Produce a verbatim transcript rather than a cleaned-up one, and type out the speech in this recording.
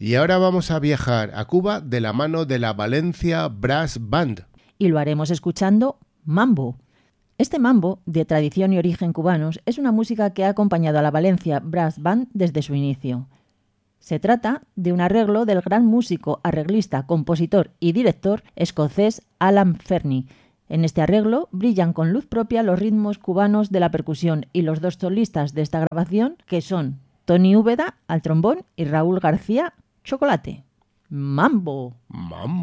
Y ahora vamos a viajar a Cuba de la mano de la Valencia Brass Band. Y lo haremos escuchando mambo. Este mambo, de tradición y origen cubanos, es una música que ha acompañado a la Valencia Brass Band desde su inicio. Se trata de un arreglo del gran músico, arreglista, compositor y director escocés Alan Fernie. En este arreglo brillan con luz propia los ritmos cubanos de la percusión y los dos solistas de esta grabación, que son Tony Úbeda al trombón y Raúl García Chocolate. ¡Mambo! ¡Mambo!